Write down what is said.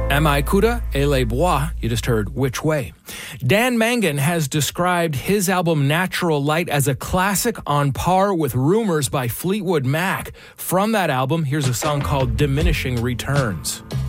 Am I Kuda et les Bois? You just heard Which Way. Dan Mangan has described his album Natural Light as a classic on par with Rumors by Fleetwood Mac. From that album, here's a song called Diminishing Returns.